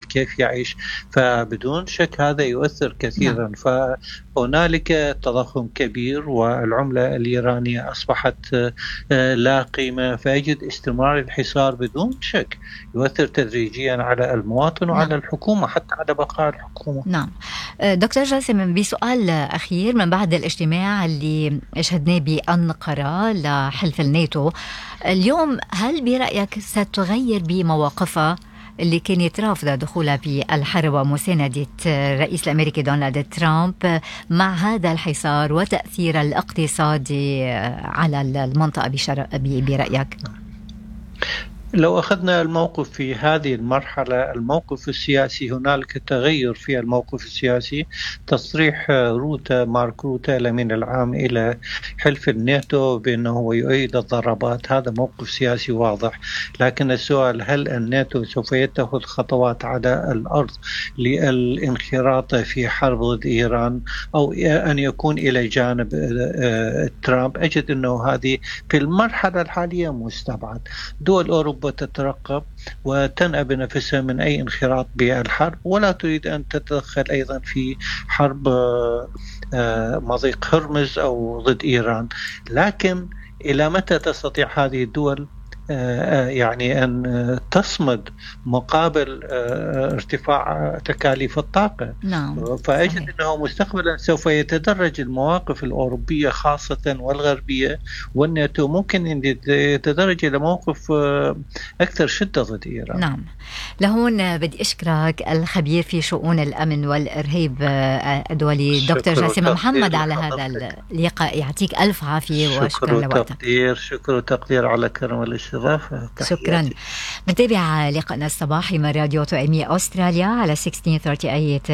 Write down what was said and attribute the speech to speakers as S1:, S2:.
S1: كيف يعيش. فبدون شك هذا يؤثر كثيرا. فهنالك تضخم كبير والعملة الإيرانية أصبحت لا قيمة، فيجد استمرار الحصار بدون شك يؤثر تدريجيا على المواطن وعلى الحكومة، حتى على بقاء الحكومة.
S2: نعم. دكتور جاسم، بسؤال أخير، من بعد الاجتماع اللي شهدناه بأنقرة لحلف الناتو اليوم، هل برأيك ستغير بمواقفها اللي كانت رافضة دخولها بالحرب ومساندة الرئيس الأمريكي دونالد ترامب مع هذا الحصار وتأثير الاقتصادي على المنطقة برأيك؟
S1: لو أخذنا الموقف في هذه المرحلة، الموقف السياسي، هنالك تغير في الموقف السياسي. تصريح مارك روتا الأمين العام إلى حلف الناتو بأنه يؤيد الضربات، هذا موقف سياسي واضح. لكن السؤال، هل الناتو سوف يتخذ خطوات على الأرض للانخراط في حرب ضد إيران أو أن يكون إلى جانب ترامب؟ أجد أنه هذه في المرحلة الحالية مستبعد. دول أوروبا تترقب وتنأى بنفسها من أي انخراط بالحرب، ولا تريد أن تتدخل أيضا في حرب مضيق هرمز أو ضد إيران. لكن إلى متى تستطيع هذه الدول يعني أن تصمد مقابل ارتفاع تكاليف الطاقة؟ فأجد أنه مستقبلا سوف يتدرج المواقف الأوروبية خاصة والغربية والناتو ممكن أن يتدرج إلى موقف أكثر شدة ضد إيران.
S2: نعم. لهون بدي أشكرك الخبير في شؤون الأمن والإرهاب الدولي دكتور جاسم محمد على هذا اللقاء. يعطيك ألف عافية وشكرا لوقتك.
S1: شكر وتقدير على كرم الاستضافة.
S2: شكرا. نتابع لقاءنا الصباحي من راديو توأمية أستراليا على 1638